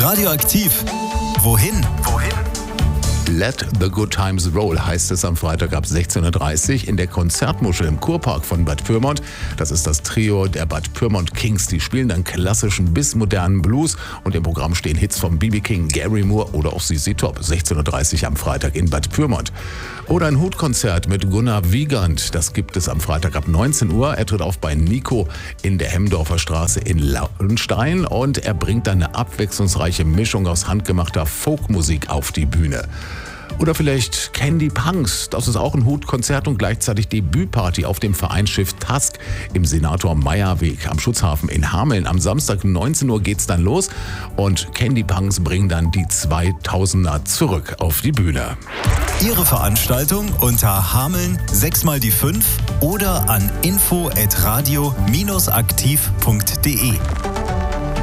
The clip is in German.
Radioaktiv. Wohin? Let the Good Times Roll heißt es am Freitag ab 16.30 Uhr in der Konzertmuschel im Kurpark von Bad Pyrmont. Das ist das Trio der Bad Pyrmont Kings. Die spielen dann klassischen bis modernen Blues und im Programm stehen Hits von B.B. King, Gary Moore oder auch ZZ Top. 16.30 Uhr am Freitag in Bad Pyrmont. Oder ein Hutkonzert mit Gunnar Wiegand. Das gibt es am Freitag ab 19 Uhr. Er tritt auf bei Nico in der Hemdorfer Straße in Lauenstein und er bringt dann eine abwechslungsreiche Mischung aus handgemachter Folkmusik auf die Bühne. Oder vielleicht Candy Punks, das ist auch ein Hutkonzert und gleichzeitig Debütparty auf dem Vereinsschiff Tusk im Senator Meyer Weg am Schutzhafen in Hameln. Am Samstag 19 Uhr geht's dann los und Candy Punks bringen dann die 2000er zurück auf die Bühne. Ihre Veranstaltung unter Hameln 6x5 oder an info@radio-aktiv.de.